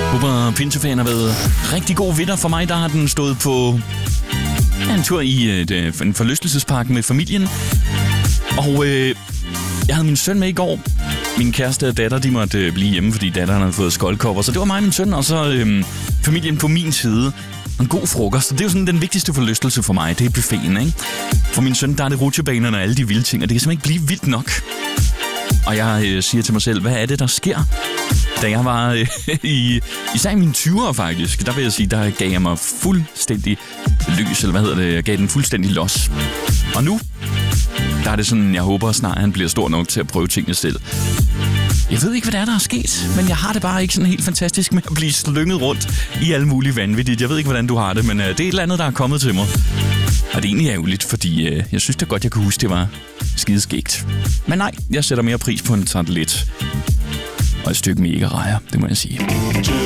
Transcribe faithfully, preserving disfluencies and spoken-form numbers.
Håber pinseferien har været rigtig god vinter for mig. Der har den stået på en tur i et, en forlystelsespark med familien. Og øh, jeg havde min søn med i går. Min kæreste og datter, de måtte blive hjemme, fordi datteren havde fået skoldkopper. Så det var mig og min søn, og så øh, familien på min side. En god frokost. Det er jo sådan den vigtigste forlystelse for mig. Det er buffeten, ikke? For min søn, der er det rutsjebanerne og alle de vilde ting, og det kan simpelthen ikke blive vildt nok. Og jeg øh, siger til mig selv, hvad er det, der sker? Da jeg var øh, i, især i mine tyvere faktisk, der vil jeg sige, der gav jeg mig fuldstændig lys, eller hvad hedder det, jeg gav den fuldstændig los. Og nu, der er det sådan, jeg håber snart, han bliver stor nok til at prøve tingene selv. Jeg ved ikke, hvad det er, der er sket, men jeg har det bare ikke sådan helt fantastisk med at blive slynget rundt i alle mulige vanvittigt. Jeg ved ikke, hvordan du har det, men øh, det er et eller andet, der er kommet til mig. Og det er egentlig ærgerligt, fordi øh, jeg synes da godt, jeg kunne huske, det var skideskægt. Men nej, jeg sætter mere pris på en tartelet og et stykke mega rejer, det må jeg sige.